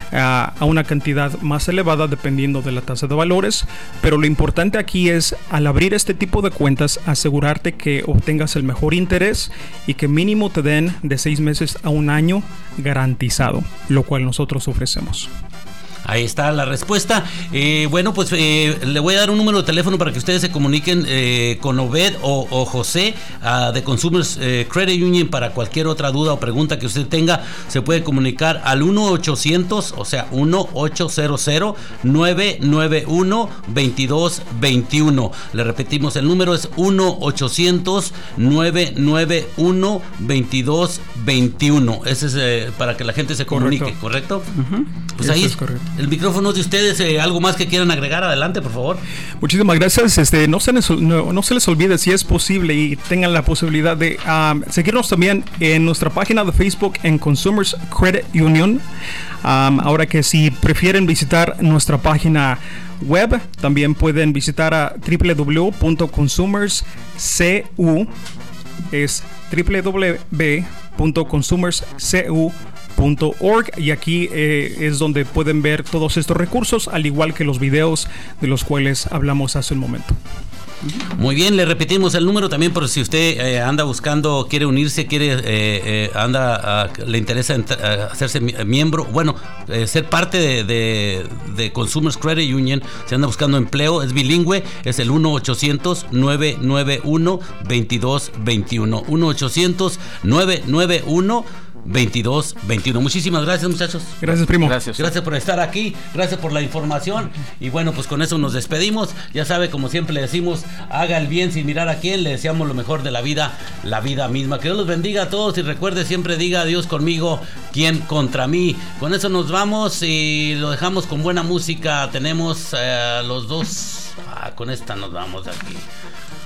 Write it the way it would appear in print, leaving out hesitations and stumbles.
a una cantidad más elevada dependiendo de la tasa de valores, pero lo importante aquí es, al abrir este tipo de cuentas, asegurarte que obtengas el mejor interés y que mínimo te den de 6 meses a un año garantizado, lo cual nosotros ofrecemos. Ahí está la respuesta. Bueno, pues le voy a dar un número de teléfono para que ustedes se comuniquen con Obed o José de Consumers Credit Union para cualquier otra duda o pregunta que usted tenga. Se puede comunicar al 1-800, o sea, 1-800-991-2221. Le repetimos, el número es 1-800-991-2221. Ese es para que la gente se comunique, ¿correcto? Uh-huh. Pues ahí es correcto. El micrófono es de ustedes. ¿Algo más que quieran agregar? Adelante, por favor. Muchísimas gracias. No se les olvide, si es posible, y tengan la posibilidad de seguirnos también en nuestra página de Facebook en Consumers Credit Union. Ahora que si prefieren visitar nuestra página web, también pueden visitar a www.consumerscu, es www.consumerscu.org, y aquí es donde pueden ver todos estos recursos, al igual que los videos de los cuales hablamos hace un momento. Muy bien, le repetimos el número también por si usted anda buscando, quiere unirse, le interesa hacerse miembro, bueno, ser parte de Consumers Credit Union, si anda buscando empleo, es bilingüe, es el 1-800-991-2221, 1-800-991-2221. Muchísimas gracias, muchachos. Gracias, primo. Gracias por estar aquí, gracias por la información. Y bueno, pues con eso nos despedimos. Ya sabe, como siempre le decimos, haga el bien sin mirar a quién. Le deseamos lo mejor de la vida misma. Que Dios los bendiga a todos y recuerde, siempre diga: Dios conmigo, ¿quién contra mí? Con eso nos vamos y lo dejamos con buena música. Tenemos los dos. Con esta nos vamos de aquí.